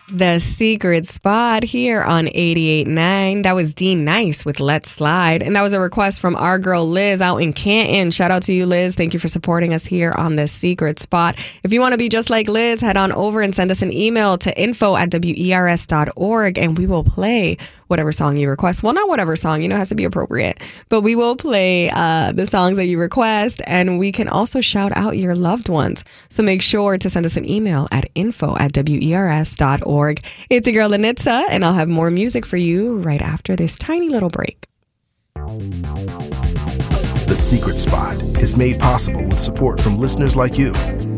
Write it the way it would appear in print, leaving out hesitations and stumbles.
The Secret Spot here on 88.9. That was Dean Nice with Let's Slide. And that was a request from our girl Liz out in Canton. Shout out to you, Liz. Thank you for supporting us here on The Secret Spot. If you want to be just like Liz, head on over and send us an email to info@wers.org and we will play whatever song you request. Well, not whatever song, it has to be appropriate. But we will play the songs that you request, and we can also shout out your loved ones. So make sure to send us an email at info@wers.org. It's your girl, Lenitza, and I'll have more music for you right after this tiny little break. The Secret Spot is made possible with support from listeners like you.